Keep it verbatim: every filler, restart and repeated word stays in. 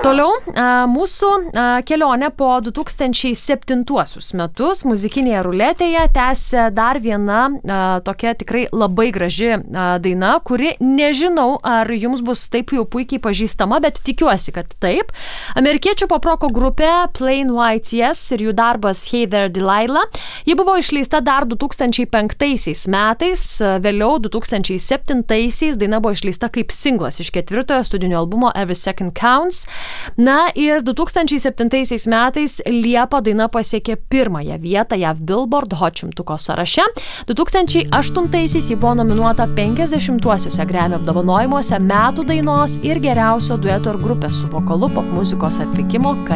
Toliau mūsų kelionė po du tūkstančiai septintuosius metus muzikinėje ruletėje tęsia dar viena tokia tikrai labai graži daina, kuri nežinau, ar jums bus taip jau puikiai pažįstama, bet tikiuosi, kad taip. Amerikiečių poproko grupė Plain White Yes ir jų darbas Hey There Delilah. Ji buvo išleista dar du tūkstančiai penktaisiais metais, vėliau du tūkstančiai septintaisiais daina buvo išleista kaip singlas iš ketvirtojo studijinio albumo Every Second Counts. Na ir du tūkstančiai septintaisiais metais Liepą daina pasiekė pirmąją vietą J A V Billboard Hot šimtuko sąraše. du tūkstančiai aštuntaisiais ji buvo nominuota penkiasdešimtuosiuose Grammy apdovanojimuose metų dainos ir geriausio dueto ir grupės su vokalu popmuzikos atlikimo